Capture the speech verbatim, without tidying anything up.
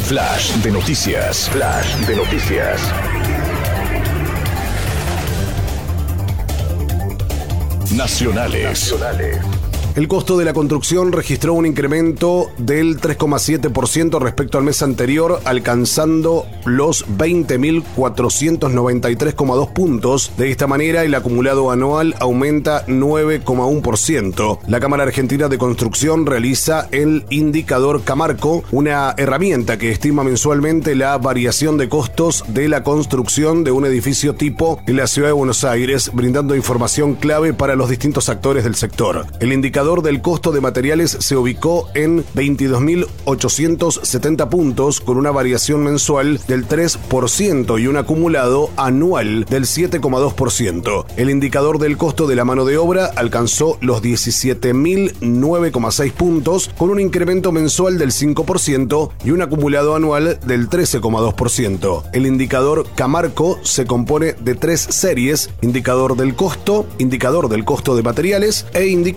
Flash de noticias. Flash de noticias. Nacionales. Nacionales. El costo de la construcción registró un incremento del tres coma siete por ciento respecto al mes anterior, alcanzando los veinte mil cuatrocientos noventa y tres coma dos puntos. De esta manera, el acumulado anual aumenta nueve coma uno por ciento. La Cámara Argentina de Construcción realiza el indicador Camarco, una herramienta que estima mensualmente la variación de costos de la construcción de un edificio tipo en la ciudad de Buenos Aires, brindando información clave para los distintos actores del sector. El indicador del costo de materiales se ubicó en veintidós mil ochocientos setenta puntos, con una variación mensual del tres por ciento y un acumulado anual del siete coma dos por ciento. El indicador del costo de la mano de obra alcanzó los diecisiete mil nueve coma seis puntos, con un incremento mensual del cinco por ciento y un acumulado anual del trece coma dos por ciento. El indicador Camarco se compone de tres series: indicador del costo, indicador del costo de materiales e indicador